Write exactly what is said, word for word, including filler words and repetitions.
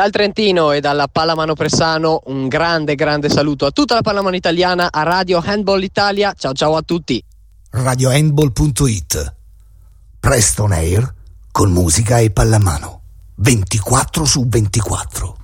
Dal Trentino e dalla Pallamano Pressano un grande grande saluto a tutta la pallamano italiana, a Radio Handball Italia. Ciao ciao a tutti. radio handball punto it. Presto on air con musica e pallamano ventiquattro su ventiquattro.